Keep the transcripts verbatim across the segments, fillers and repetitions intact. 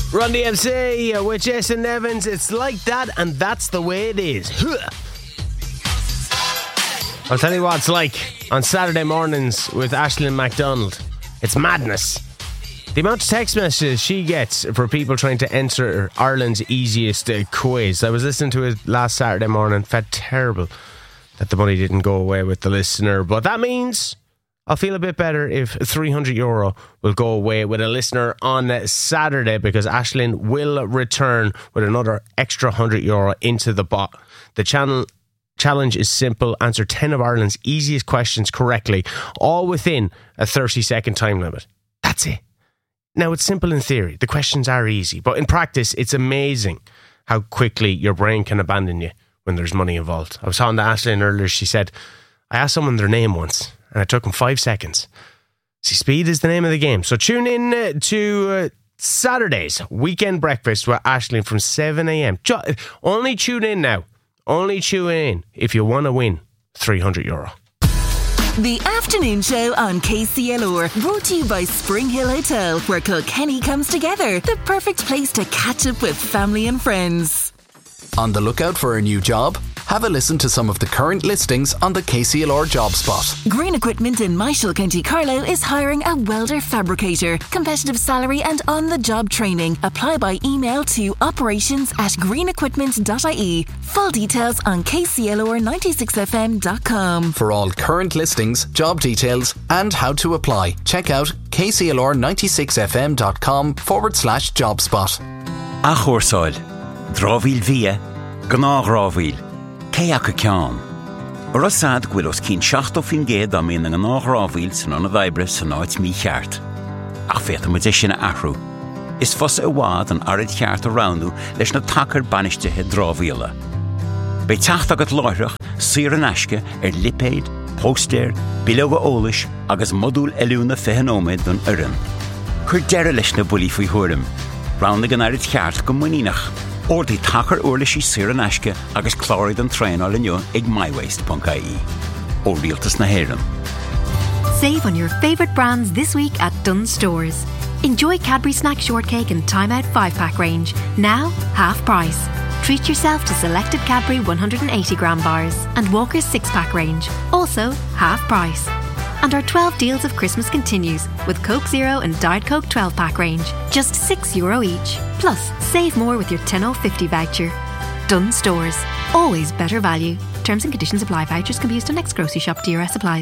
Run D M C with Jason Nevins. It's like that, and that's the way it is. I'll tell you what it's like on Saturday mornings with Aisling MacDonald. It's madness. The amount of text messages she gets for people trying to enter Ireland's easiest uh, quiz. I was listening to it last Saturday morning. Felt terrible that the money didn't go away with the listener. But that means I'll feel a bit better if three hundred euro will go away with a listener on Saturday, because Aisling will return with another extra one hundred euro into the bot. The channel challenge is simple. Answer ten of Ireland's easiest questions correctly, all within a thirty second time limit. That's it. Now, it's simple in theory. The questions are easy. But in practice, it's amazing how quickly your brain can abandon you when there's money involved. I was talking to Aisling earlier. She said, I asked someone their name once, and it took them five seconds. See, speed is the name of the game. So tune in uh, to uh, Saturday's Weekend Breakfast with Aisling from seven a.m. Jo- only tune in now. Only tune in if you want to win three hundred euro. The afternoon show on K C L R, brought to you by Spring Hill Hotel, where Kilkenny comes together. The perfect place to catch up with family and friends. On the lookout for a new job? Have a listen to some of the current listings on the K C L R Job Spot. Green Equipment in Michael, County Carlow is hiring a welder fabricator. Competitive salary and on-the-job training. Apply by email to operations at green equipment dot I E. Full details on k c l r ninety-six f m dot com. For all current listings, job details and how to apply, check out k c l r ninety-six f m dot com forward slash job spot. A chóirsáil, drámhíl via, gná rámhíl. Céach a ceann. Ar a sad gwilos cín seachtó fin géad am in an áhrámhíl san an a bhaibre san áit mí cheart. Ach féta mu sin a ahrú. Is fos a bhád an arid cheart a roundú leis na tacar banistethe drámhíle. Bei teacht agat láithreach, sir an aisce ar lipéid, póstéir, bilóga ólais agus modúl eiliúna fehanóméid don urim. Chur deire leis na bulí faoi thuairim. Roundna gan arid cheart go muínach. Or the tacker urlishi sir an aisce agus chláird an trein all inniu ag mywaste dot I E. Or rialtas na héireann. Save on your favourite brands this week at Dunnes Stores. Enjoy Cadbury Snack Shortcake and Time Out five pack range, now half price. Treat yourself to selected Cadbury one hundred eighty gram bars and Walker's six pack range, also half price. And our twelve deals of Christmas continues with Coke Zero and Diet Coke twelve pack range, just six euro each. Plus, save more with your ten oh fifty voucher. Dunnes Stores, always better value. Terms and conditions apply. Vouchers can be used on next grocery shop. D R S applies.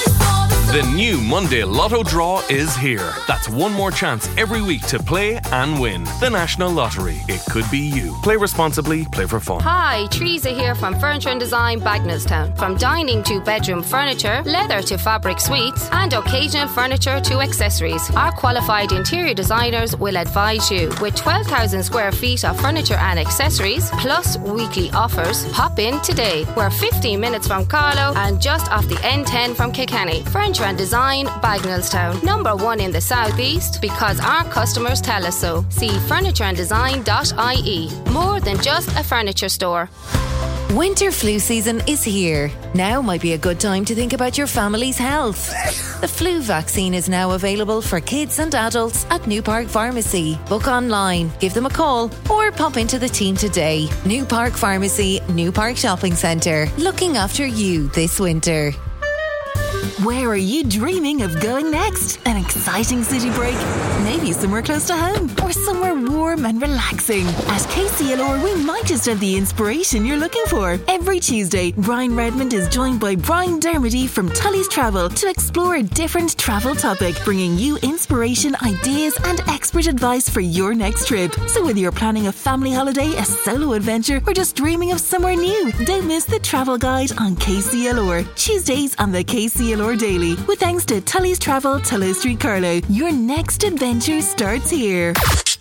The new Monday Lotto draw is here. That's one more chance every week to play and win. The National Lottery. It could be you. Play responsibly, play for fun. Hi, Teresa here from Furniture and Design, Bagnallstown. From dining to bedroom furniture, leather to fabric suites, and occasional furniture to accessories, our qualified interior designers will advise you. With twelve thousand square feet of furniture and accessories, plus weekly offers, pop in today. We're fifteen minutes from Carlow and just off the N ten from Kilkenny. Furniture and Design, Bagnallstown. Number one in the southeast because our customers tell us so. See furniture and design dot I E. More than just a furniture store. Winter flu season is here. Now might be a good time to think about your family's health. The flu vaccine is now available for kids and adults at New Park Pharmacy. Book online, give them a call, or pop into the team today. New Park Pharmacy, New Park Shopping Centre. Looking after you this winter. Where are you dreaming of going next? An exciting city break? Maybe somewhere close to home or somewhere warm and relaxing. At K C L R, we might just have the inspiration you're looking for. Every Tuesday, Brian Redmond is joined by Brian Dermody from Tully's Travel to explore a different travel topic, bringing you inspiration, ideas and expert advice for your next trip. So whether you're planning a family holiday, a solo adventure or just dreaming of somewhere new, don't miss the travel guide on K C L R. Tuesdays on the K C L R Daily. With thanks to Tully's Travel, Tullow Street, Carlow. Your next adventure starts here.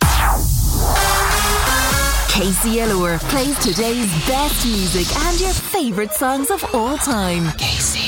K C L R plays today's best music and your favourite songs of all time. K C